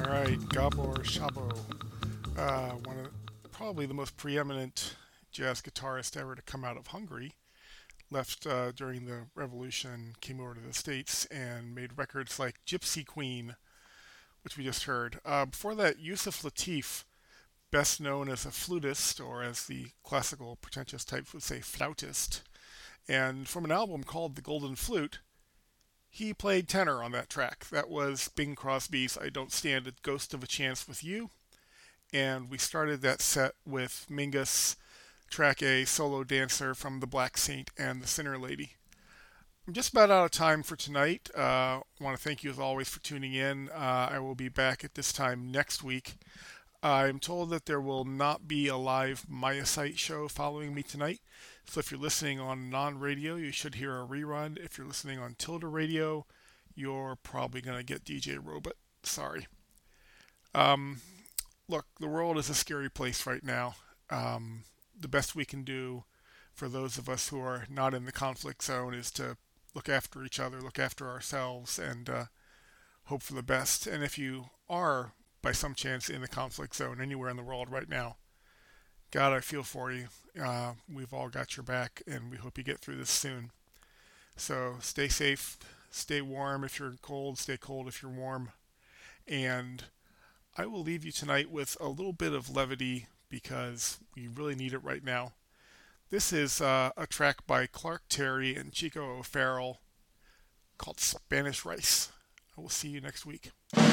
All right, Gabor Szabo, one of probably the most preeminent jazz guitarist ever to come out of Hungary. Left during the revolution, came over to the States and made records like Gypsy Queen, which we just heard. Before that, Yusuf Lateef, best known as a flutist, or as the classical pretentious types would say, flautist. And from an album called The Golden Flute, he played tenor on that track. That was Bing Crosby's I Don't Stand a Ghost of a Chance with You. And we started that set with Mingus, track A, Solo Dancer from The Black Saint and The Sinner Lady. I'm just about out of time for tonight. I want to thank you as always for tuning in. I will be back at this time next week. I'm told that there will not be a live Myasite show following me tonight. So if you're listening on non-radio, you should hear a rerun. If you're listening on Tilde Radio, you're probably going to get DJ Robot. Sorry. Um, Look, the world is a scary place right now. The best we can do for those of us who are not in the conflict zone is to look after each other, look after ourselves, and hope for the best. And if you are, by some chance, in the conflict zone anywhere in the world right now, God, I feel for you. We've all got your back, and we hope you get through this soon. So stay safe, stay warm if you're cold, stay cold if you're warm. And I will leave you tonight with a little bit of levity because we really need it right now. This is a track by Clark Terry and Chico O'Farrell called Spanish Rice. I will see you next week.